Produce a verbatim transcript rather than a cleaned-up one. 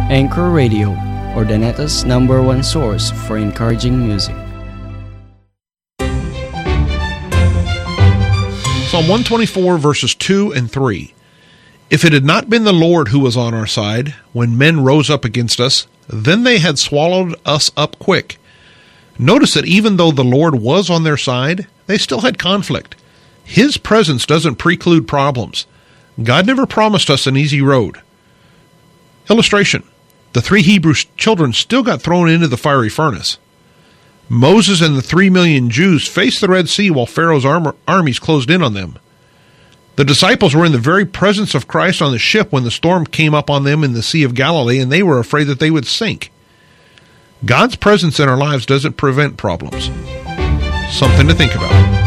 Anchor Radio, Urdaneta's number one source for encouraging music. Psalm one twenty-four, verses two and three. If it had not been the Lord who was on our side, when men rose up against us, then they had swallowed us up quick. Notice that even though the Lord was on their side, they still had conflict. His presence doesn't preclude problems. God never promised us an easy road. Illustration. The three Hebrew children still got thrown into the fiery furnace. Moses and the three million Jews faced the Red Sea while Pharaoh's armor, armies closed in on them. The disciples were in the very presence of Christ on the ship when the storm came up on them in the Sea of Galilee, and they were afraid that they would sink. God's presence in our lives doesn't prevent problems. Something to think about.